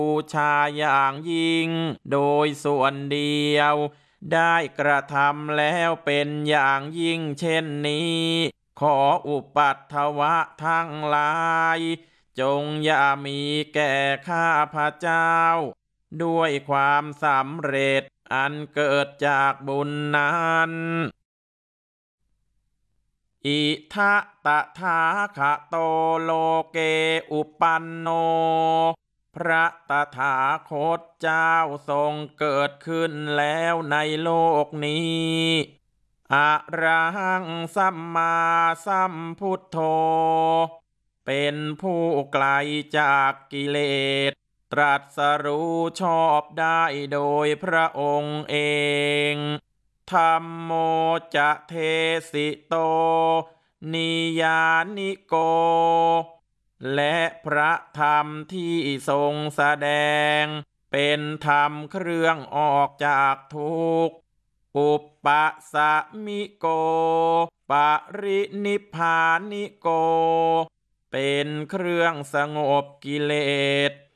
บูชาอย่างยิ่งโดยส่วนเดียวได้กระทำแล้วเป็นอย่างยิ่งเช่นนี้ขออุปัฏฐวะทั้งหลายจงอย่ามีแก่ข้าพระเจ้าด้วยความสำเร็จอันเกิดจากบุญนั้นอิทะตถาคะโตโลเกอุปันโนพระตถาคตเจ้าทรงเกิดขึ้นแล้วในโลกนี้อะระหังสัมมาสัมพุทโธเป็นผู้ไกลจากกิเลสตรัสรู้ชอบได้โดยพระองค์เองธัมโมจะเทสิโตนิยานิโกและพระธรรมที่ทรงแสดงเป็นธรรมเครื่องออกจากทุกข์อุปปัสสมิโกปรินิพพานิโกเป็นเครื่องสงบกิเลส